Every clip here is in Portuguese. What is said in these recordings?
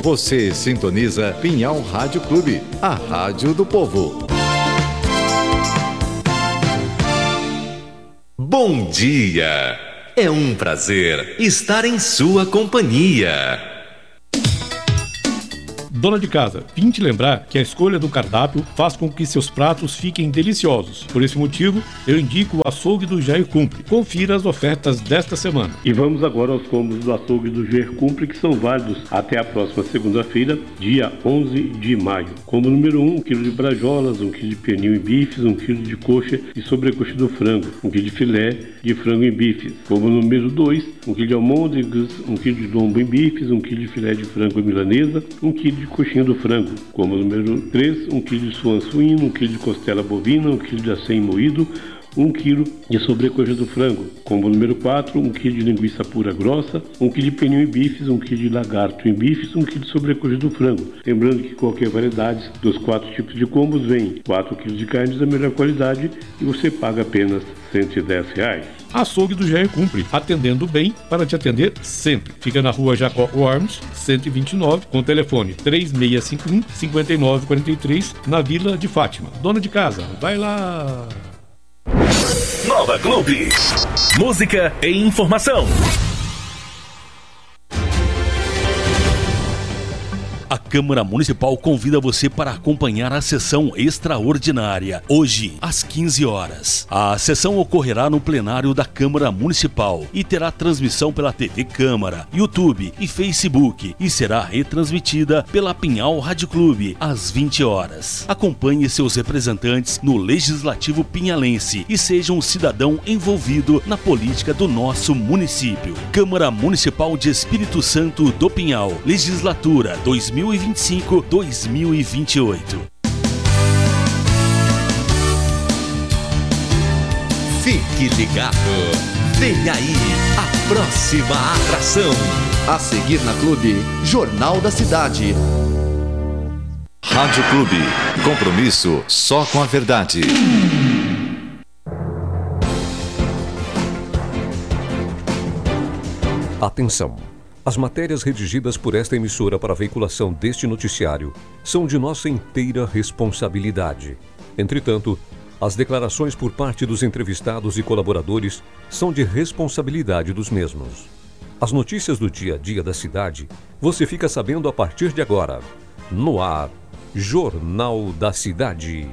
Você sintoniza Pinhal Rádio Clube, a rádio do povo. Bom dia! É um prazer estar em sua companhia. Dona de casa, vim te lembrar que a escolha do cardápio faz com que seus pratos fiquem deliciosos. Por esse motivo, eu indico o açougue do Jair Cumpre. Confira as ofertas desta semana. E vamos agora aos combos do açougue do Jair Cumpre, que são válidos até a próxima segunda-feira, dia 11 de maio. Combo número 1, 1 kg de brajolas, 1 kg de pernil em bifes, 1 kg de coxa e sobrecoxa do frango, 1 kg de filé de frango em bifes. Combo número 2, 1 kg de almôndegas, 1 kg de lombo em bifes, 1 kg de filé de frango milanesa, 1 kg de coxinha do frango. Como número 3, 1 kg de suan suíno, 1 kg de costela bovina, 1 kg de acém moído, 1 kg de sobrecoxa do frango. Combo número 4, 1 kg de linguiça pura grossa, 1 kg de pernil em bifes, 1 kg de lagarto em bifes, 1 kg de sobrecoxa do frango. Lembrando que qualquer variedade dos 4 tipos de combos vem 4 kg de carnes da melhor qualidade e você paga apenas R$110. Açougue do Jair Cumpre, atendendo bem para te atender sempre. Fica na rua Jacó Worms, 129, com telefone 3651-5943, na Vila de Fátima. Dona de casa, vai lá! Nova Clube. Música e informação. A Câmara Municipal convida você para acompanhar a sessão extraordinária, hoje, às 15 horas. A sessão ocorrerá no plenário da Câmara Municipal e terá transmissão pela TV Câmara, YouTube e Facebook e será retransmitida pela Pinhal Rádio Clube, às 20 horas. Acompanhe seus representantes no Legislativo Pinhalense e seja um cidadão envolvido na política do nosso município. Câmara Municipal de Espírito Santo do Pinhal, Legislatura 2025-2028. Fique ligado. Vem aí a próxima atração. A seguir na Clube, Jornal da Cidade. Rádio Clube. Compromisso só com a verdade. Atenção! As matérias redigidas por esta emissora para a veiculação deste noticiário são de nossa inteira responsabilidade. Entretanto, as declarações por parte dos entrevistados e colaboradores são de responsabilidade dos mesmos. As notícias do dia a dia da cidade você fica sabendo a partir de agora. No ar, Jornal da Cidade.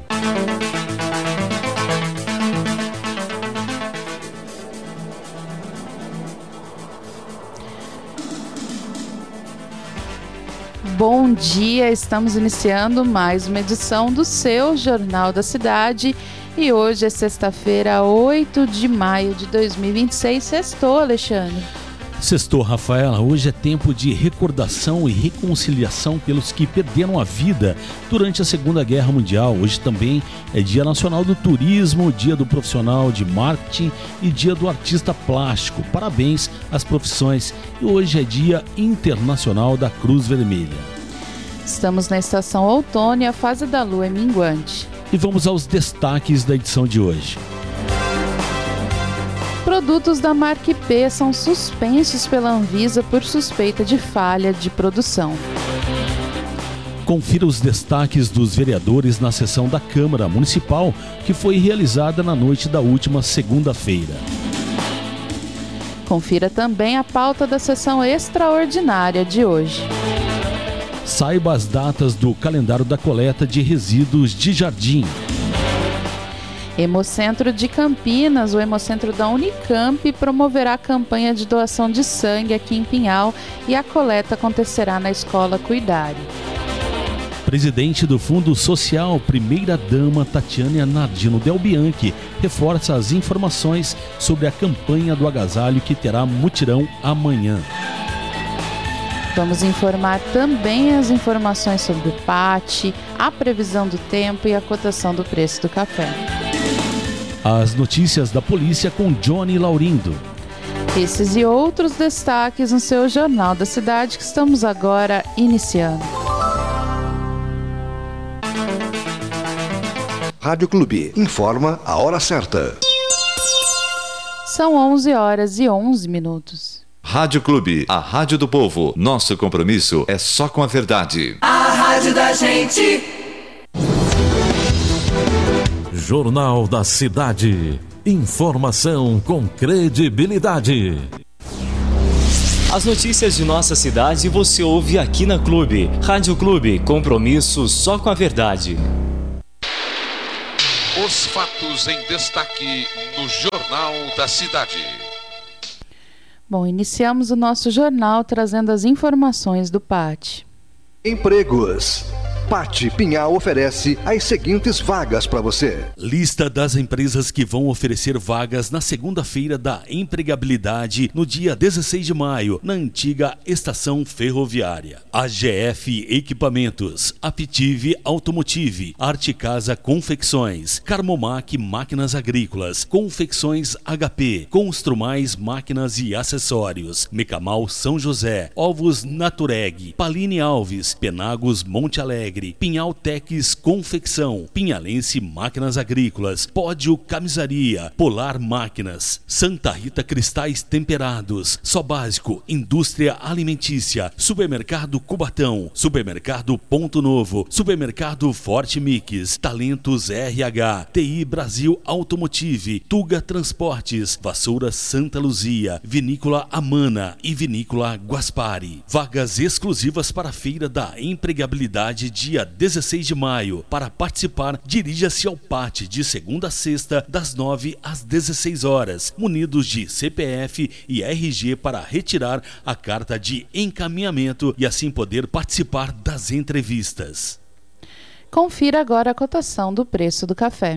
Bom dia, estamos iniciando mais uma edição do seu Jornal da Cidade e hoje é sexta-feira, 8 de maio de 2026. Sextou, Alexandre. Sextou, Rafaela. Hoje é tempo de recordação e reconciliação pelos que perderam a vida durante a Segunda Guerra Mundial. Hoje também é Dia Nacional do Turismo, Dia do Profissional de Marketing e Dia do Artista Plástico. Parabéns às profissões. E hoje é Dia Internacional da Cruz Vermelha. Estamos na estação outono e a fase da lua é minguante. E vamos aos destaques da edição de hoje. Produtos da marca IP são suspensos pela Anvisa por suspeita de falha de produção. Confira os destaques dos vereadores na sessão da Câmara Municipal, que foi realizada na noite da última segunda-feira. Confira também a pauta da sessão extraordinária de hoje. Saiba as datas do calendário da coleta de resíduos de jardim. Hemocentro de Campinas, o Hemocentro da Unicamp, promoverá a campanha de doação de sangue aqui em Pinhal e a coleta acontecerá na Escola Cuidare. Presidente do Fundo Social, primeira-dama Tatiana Nardino Del Bianchi, reforça as informações sobre a campanha do agasalho que terá mutirão amanhã. Vamos informar também as informações sobre o PAT, a previsão do tempo e a cotação do preço do café. As notícias da polícia com Johnny Laurindo. Esses e outros destaques no seu Jornal da Cidade que estamos agora iniciando. Rádio Clube informa a hora certa. São 11 horas e 11 minutos. Rádio Clube, a rádio do povo. Nosso compromisso é só com a verdade. A rádio da gente. Jornal da Cidade. Informação com credibilidade. As notícias de nossa cidade você ouve aqui na Clube. Rádio Clube, compromisso só com a verdade. Os fatos em destaque no Jornal da Cidade. Bom, iniciamos o nosso jornal trazendo as informações do PAT. Empregos. PAT Pinhal oferece as seguintes vagas para você. Lista das empresas que vão oferecer vagas na segunda-feira da empregabilidade no dia 16 de maio, na antiga estação ferroviária. AGF Equipamentos, Aptive Automotive, Arte Casa Confecções, Carmomac Máquinas Agrícolas, Confecções HP, Construmais Máquinas e Acessórios, Mecamal São José, Ovos Natureg, Paline Alves, Penagos Monte Alegre, Pinhal Tex Confecção, Pinhalense Máquinas Agrícolas, Pódio Camisaria, Polar Máquinas, Santa Rita Cristais Temperados, Só Básico, Indústria Alimentícia, Supermercado Cubatão, Supermercado Ponto Novo, Supermercado Forte Mix, Talentos RH, TI Brasil Automotive, Tuga Transportes, Vassoura Santa Luzia, Vinícola Amana e Vinícola Guaspari. Vagas exclusivas para a Feira da Empregabilidade dia 16 de maio. Para participar, dirija-se ao PAT de segunda a sexta, das 9 às 16 horas, munidos de CPF e RG para retirar a carta de encaminhamento e assim poder participar das entrevistas. Confira agora a cotação do preço do café.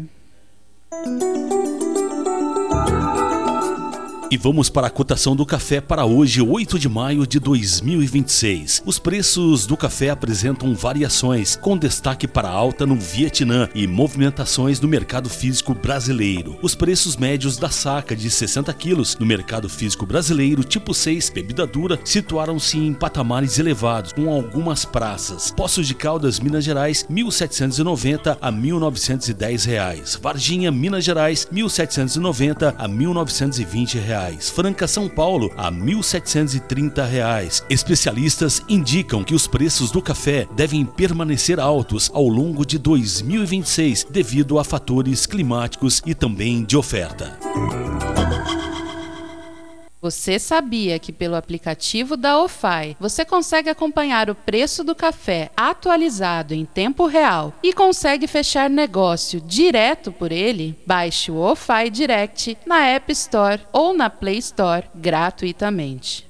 E vamos para a cotação do café para hoje, 8 de maio de 2026. Os preços do café apresentam variações, com destaque para alta no Vietnã e movimentações no mercado físico brasileiro. Os preços médios da saca de 60 quilos no mercado físico brasileiro tipo 6, bebida dura, situaram-se em patamares elevados, com algumas praças. Poços de Caldas, Minas Gerais, R$ 1.790 a R$ 1.910. Varginha, Minas Gerais, R$ 1.790 a R$ 1.920. Franca, São Paulo, a R$ 1.730. Especialistas indicam que os preços do café devem permanecer altos ao longo de 2026 devido a fatores climáticos e também de oferta. Você sabia que pelo aplicativo da OFAI você consegue acompanhar o preço do café atualizado em tempo real e consegue fechar negócio direto por ele? Baixe o OFAI Direct na App Store ou na Play Store gratuitamente.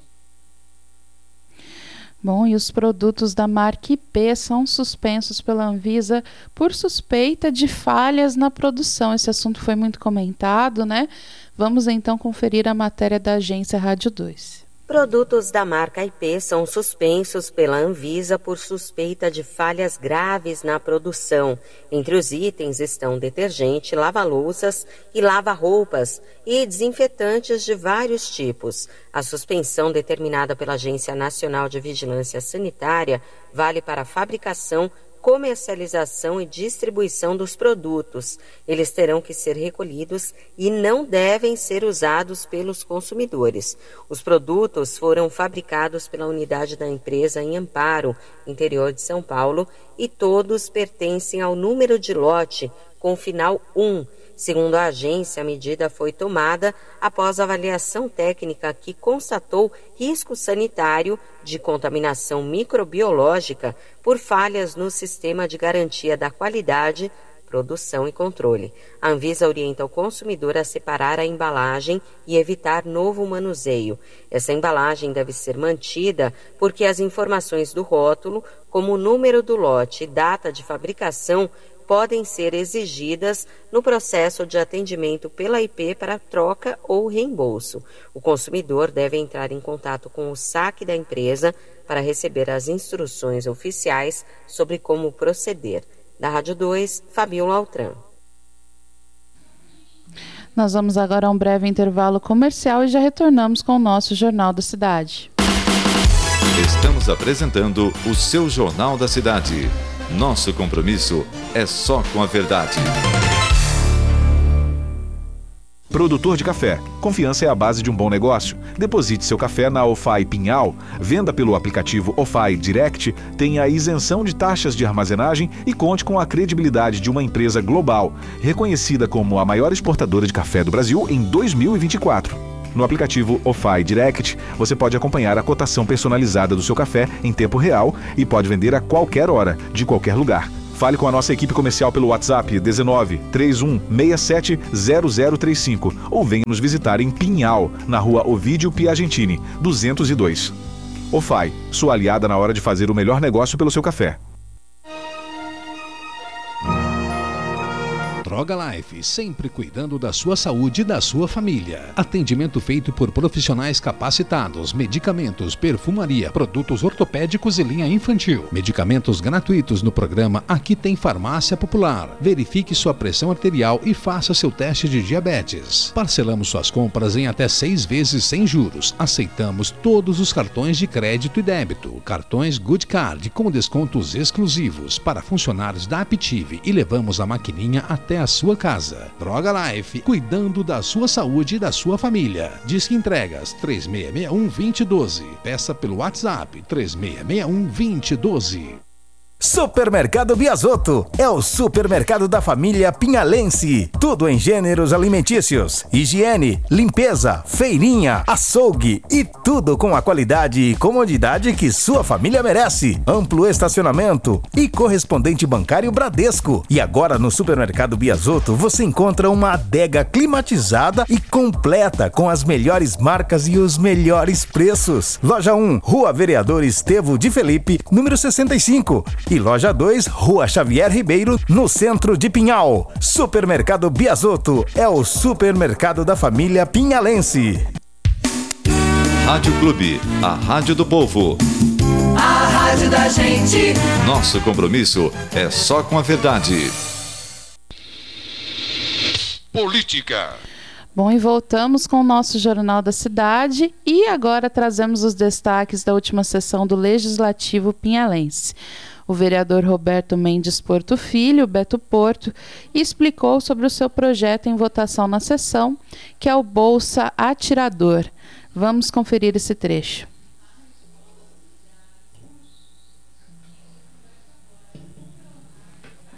Bom, e os produtos da marca IP são suspensos pela Anvisa por suspeita de falhas na produção. Esse assunto foi muito comentado, né? Vamos então conferir a matéria da agência Rádio 2. Produtos da marca IP são suspensos pela Anvisa por suspeita de falhas graves na produção. Entre os itens estão detergente, lava-louças e lava-roupas e desinfetantes de vários tipos. A suspensão determinada pela Agência Nacional de Vigilância Sanitária vale para a fabricação, comercialização e distribuição dos produtos. Eles terão que ser recolhidos e não devem ser usados pelos consumidores. Os produtos foram fabricados pela unidade da empresa em Amparo, interior de São Paulo, e todos pertencem ao número de lote com final 1. Segundo a agência, a medida foi tomada após avaliação técnica que constatou risco sanitário de contaminação microbiológica por falhas no sistema de garantia da qualidade, produção e controle. A Anvisa orienta o consumidor a separar a embalagem e evitar novo manuseio. Essa embalagem deve ser mantida porque as informações do rótulo, como o número do lote e data de fabricação, podem ser exigidas no processo de atendimento pela IP para troca ou reembolso. O consumidor deve entrar em contato com o saque da empresa para receber as instruções oficiais sobre como proceder. Da Rádio 2, Fabiola Altran. Nós vamos agora a um breve intervalo comercial e já retornamos com o nosso Jornal da Cidade. Estamos apresentando o seu Jornal da Cidade. Nosso compromisso é só com a verdade. Produtor de café. Confiança é a base de um bom negócio. Deposite seu café na OFAI Pinhal, venda pelo aplicativo OFAI Direct, tenha a isenção de taxas de armazenagem e conte com a credibilidade de uma empresa global, reconhecida como a maior exportadora de café do Brasil em 2024. No aplicativo OFAI Direct, você pode acompanhar a cotação personalizada do seu café em tempo real e pode vender a qualquer hora, de qualquer lugar. Fale com a nossa equipe comercial pelo WhatsApp 19 31 67 0035 ou venha nos visitar em Pinhal, na rua Ovídio Piagentini, 202. OFAI, sua aliada na hora de fazer o melhor negócio pelo seu café. Droga Life, sempre cuidando da sua saúde e da sua família. Atendimento feito por profissionais capacitados, medicamentos, perfumaria, produtos ortopédicos e linha infantil. Medicamentos gratuitos no programa Aqui Tem Farmácia Popular. Verifique sua pressão arterial e faça seu teste de diabetes. Parcelamos suas compras em até 6 vezes sem juros. Aceitamos todos os cartões de crédito e débito. Cartões Good Card com descontos exclusivos para funcionários da Aptive e levamos a maquininha até a sua casa. Droga Life, cuidando da sua saúde e da sua família. Disque entregas 3661-2012. Peça pelo WhatsApp 3661-2012. Supermercado Biasotto é o supermercado da família pinhalense. Tudo em gêneros alimentícios, higiene, limpeza, feirinha, açougue e tudo com a qualidade e comodidade que sua família merece. Amplo estacionamento e correspondente bancário Bradesco. E agora no Supermercado Biasotto você encontra uma adega climatizada e completa com as melhores marcas e os melhores preços. Loja 1, Rua Vereador Estevo de Felipe, número 65. E loja 2, Rua Xavier Ribeiro, no centro de Pinhal. Supermercado Biasotto é o supermercado da família pinhalense. Rádio Clube, a rádio do povo. A rádio da gente. Nosso compromisso é só com a verdade. Política. Bom, e voltamos com o nosso Jornal da Cidade e agora trazemos os destaques da última sessão do Legislativo Pinhalense. O vereador Roberto Mendes Porto Filho, Beto Porto, explicou sobre o seu projeto em votação na sessão, que é o Bolsa Atirador. Vamos conferir esse trecho.